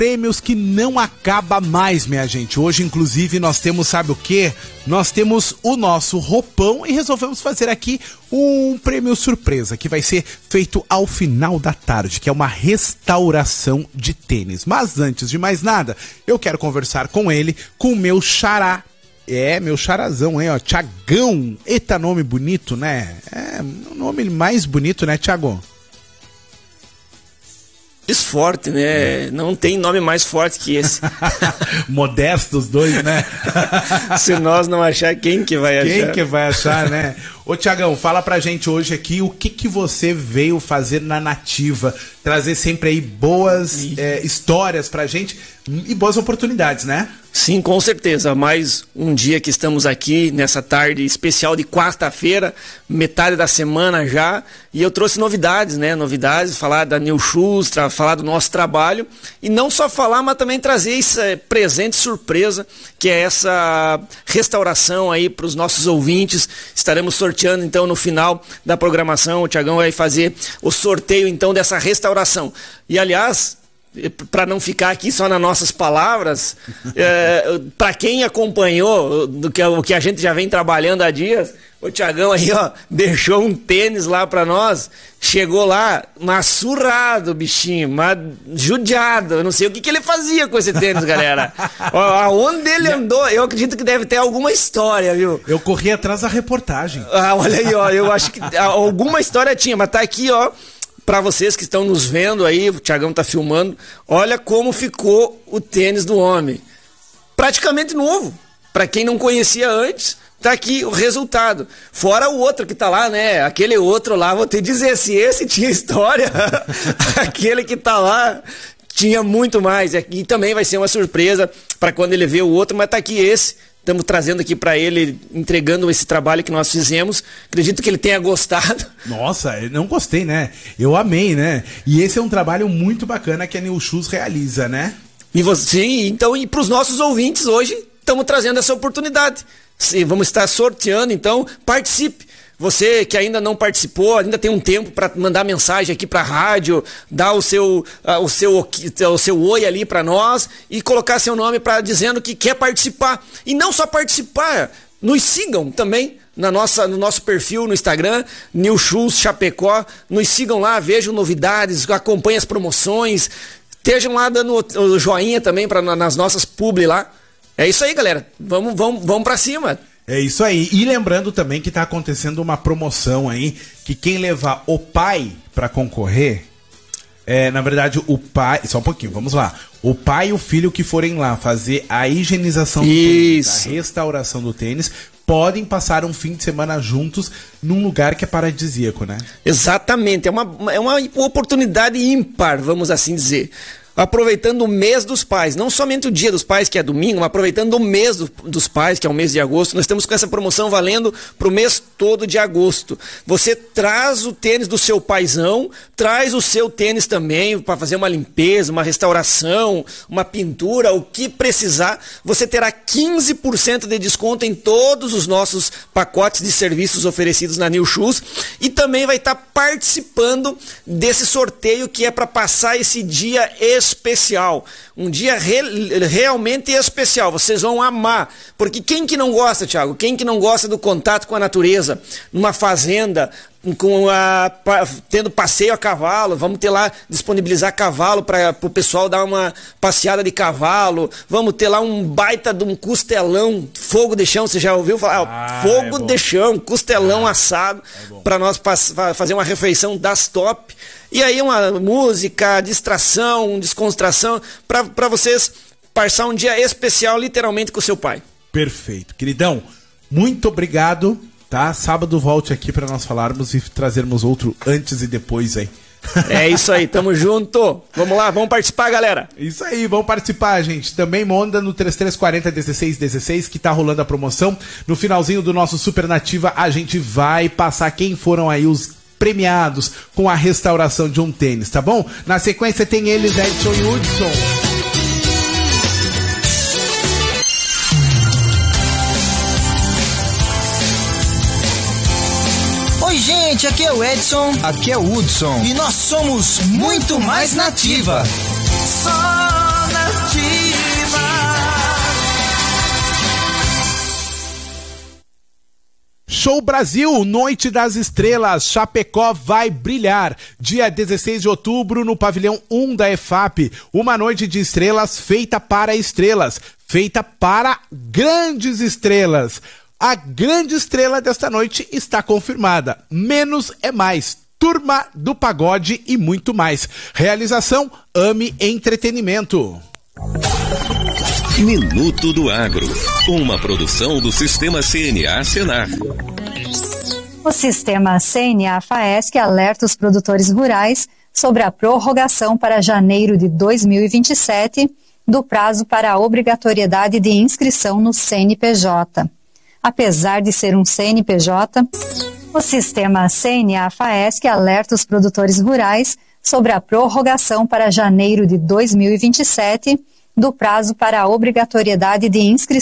prêmios que não acaba mais, minha gente. Hoje, inclusive, nós temos, sabe o quê? Nós temos o nosso roupão e resolvemos fazer aqui um prêmio surpresa, que vai ser feito ao final da tarde, que é uma restauração de tênis. Mas antes de mais nada, eu quero conversar com ele, com o meu xará. Meu charazão, hein, ó, Thiagão. Eita, nome bonito, né? É, o nome mais bonito, né, Thiago? Forte, né? Não tem nome mais forte que esse. Modesto os dois, né? Se nós não achar, quem que vai achar? Quem que vai achar, né? Ô, Thiagão, fala pra gente hoje aqui o que você veio fazer na Nativa. Trazer sempre aí boas histórias pra gente e boas oportunidades, né? Sim, com certeza. Mais um dia que estamos aqui nessa tarde especial de quarta-feira, metade da semana já, e eu trouxe novidades, né? Novidades, falar da New Shoes, falar do nosso trabalho, e não só falar, mas também trazer esse presente surpresa, que é essa restauração aí para os nossos ouvintes. Estaremos sorteando então no final da programação, o Thiagão vai fazer o sorteio então dessa restauração. E aliás, para não ficar aqui só nas nossas palavras, para quem acompanhou o que a gente já vem trabalhando há dias, o Thiagão aí, ó, deixou um tênis lá para nós, chegou lá, mas surrado, bichinho, mas judiado, eu não sei o que ele fazia com esse tênis, galera. Aonde ele andou, eu acredito que deve ter alguma história, viu? Eu corri atrás da reportagem. Olha aí, ó, eu acho que alguma história tinha, mas tá aqui, ó. Para vocês que estão nos vendo aí, o Thiagão tá filmando, olha como ficou o tênis do homem. Praticamente novo. Para quem não conhecia antes, tá aqui o resultado. Fora o outro que tá lá, né? Aquele outro lá, vou te dizer, se esse tinha história, aquele que tá lá tinha muito mais. E também vai ser uma surpresa para quando ele ver o outro, mas tá aqui esse. Estamos trazendo aqui para ele, entregando esse trabalho que nós fizemos. Acredito que ele tenha gostado. Nossa, eu não gostei, né? Eu amei, né? E esse é um trabalho muito bacana que a New Shoes realiza, né? E sim, então, e para os nossos ouvintes hoje, estamos trazendo essa oportunidade. Sim, vamos estar sorteando, então participe. Você que ainda não participou, ainda tem um tempo para mandar mensagem aqui para a rádio, dar o seu oi ali para nós e colocar seu nome para dizendo que quer participar. E não só participar, nos sigam também no nosso perfil no Instagram, New Shoes Chapecó. Nos sigam lá, vejam novidades, acompanhem as promoções, estejam lá dando o joinha também nas nossas publi lá. É isso aí, galera. Vamos para cima. É isso aí. E lembrando também que está acontecendo uma promoção aí, que quem levar o pai para concorrer, na verdade o pai, só um pouquinho, vamos lá. O pai e o filho que forem lá fazer a higienização do tênis, a restauração do tênis, podem passar um fim de semana juntos num lugar que é paradisíaco, né? Exatamente. É uma oportunidade ímpar, vamos assim dizer. Aproveitando o mês dos pais, não somente o dia dos pais, que é domingo, mas aproveitando o mês dos pais, que é o mês de agosto, nós estamos com essa promoção valendo para o mês todo de agosto. Você traz o tênis do seu paizão, traz o seu tênis também para fazer uma limpeza, uma restauração, uma pintura, o que precisar, você terá 15% de desconto em todos os nossos pacotes de serviços oferecidos na New Shoes e também vai estar participando desse sorteio que é para passar esse dia especial, um dia realmente especial, vocês vão amar, porque quem que não gosta, Thiago, quem que não gosta do contato com a natureza, numa fazenda, tendo passeio a cavalo, vamos ter lá, disponibilizar cavalo para o pessoal dar uma passeada de cavalo, vamos ter lá um baita de um costelão, fogo de chão, você já ouviu falar? Fogo de chão, costelão assado, para nós fazer uma refeição das top. E aí uma música, distração, descontração, para vocês passar um dia especial, literalmente, com o seu pai. Perfeito. Queridão, muito obrigado, tá? Sábado volte aqui para nós falarmos e trazermos outro antes e depois aí. É isso aí, tamo junto. Vamos lá, vamos participar, galera. Isso aí, vamos participar, gente. Também manda no 3340-1616 que tá rolando a promoção. No finalzinho do nosso Super Nativa, a gente vai passar quem foram aí os premiados com a restauração de um tênis, tá bom? Na sequência tem eles, Edson e Hudson. Oi, gente, aqui é o Edson. Aqui é o Hudson. E nós somos muito mais Nativa. Só Show Brasil, Noite das Estrelas, Chapecó vai brilhar. Dia 16 de outubro no pavilhão 1 da EFAP. Uma noite de estrelas feita para estrelas, feita para grandes estrelas. A grande estrela desta noite está confirmada. Menos é mais. Turma do Pagode e muito mais. Realização AME Entretenimento. Minuto do Agro, uma produção do Sistema CNA Senar. O Sistema CNA-FAESC alerta os produtores rurais sobre a prorrogação para janeiro de 2027 do prazo para a obrigatoriedade de inscrição no CNPJ. Apesar de ser um CNPJ, o Sistema CNA-FAESC alerta os produtores rurais sobre a prorrogação para janeiro de 2027 do prazo para a obrigatoriedade de inscrição